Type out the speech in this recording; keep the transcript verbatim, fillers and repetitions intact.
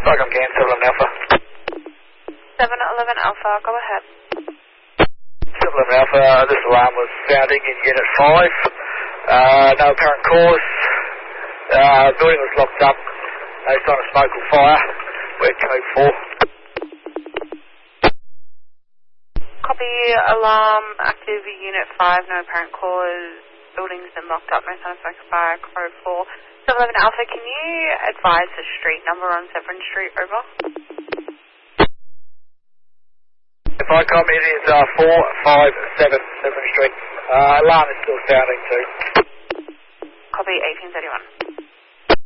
Cyclone Can, seven eleven Alpha. seven eleven Alpha, go ahead. seven eleven Alpha, this alarm was sounding in Unit five. Uh, no apparent cause. Uh, building was locked up. No sign of smoke or fire. We're code four. Copy, alarm active, Unit five, no apparent cause. Building's been locked up, no sign of smoke or fire, code four. seven eleven Alpha, can you advise the street number on Severn Street, over? If I come, it is uh, four five seven Severn Street. Uh, alarm is still sounding too. Copy, eighteen thirty-one.